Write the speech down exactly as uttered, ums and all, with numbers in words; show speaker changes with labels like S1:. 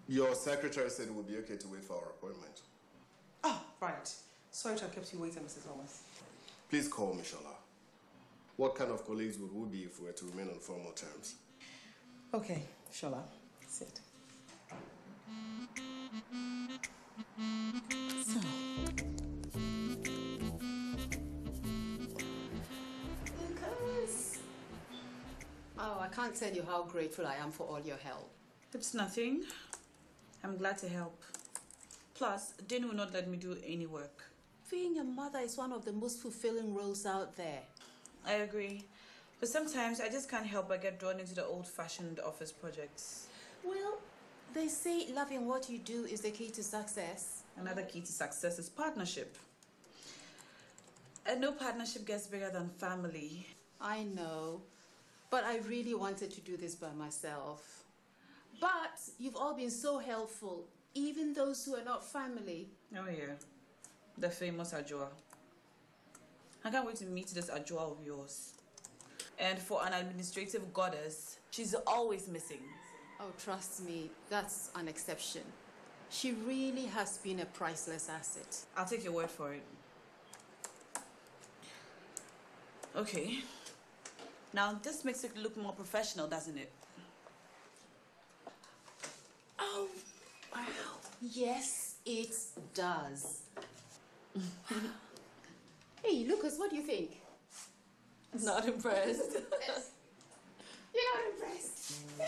S1: Your secretary said it would be okay to wait for our appointment.
S2: Oh, right. Sorry to have kept you waiting, Missus Thomas.
S1: Please call me, Shola. What kind of colleagues would we be if we were to remain on formal terms?
S2: Okay, Shola. Sit. So.
S3: Lucas. Oh, I can't tell you how grateful I am for all your help.
S4: It's nothing. I'm glad to help. Plus, Din will not let me do any work.
S3: Being a mother is one of the most fulfilling roles out there.
S4: I agree. But sometimes I just can't help but get drawn into the old-fashioned office projects.
S3: Well, they say loving what you do is the key to success.
S4: Another key to success is partnership. And no partnership gets bigger than family.
S3: I know. But I really wanted to do this by myself. But you've all been so helpful, even those who are not family.
S4: Oh yeah, the famous Ajua. I can't wait to meet this Ajua of yours. And for an administrative goddess, she's always missing.
S3: Oh, trust me, that's an exception. She really has been a priceless asset.
S4: I'll take your word for it. Okay. Now, this makes it look more professional, doesn't it?
S3: Oh, wow. Yes, it does. Hey, Lucas, what do you think?
S4: Not impressed.
S3: You're not impressed.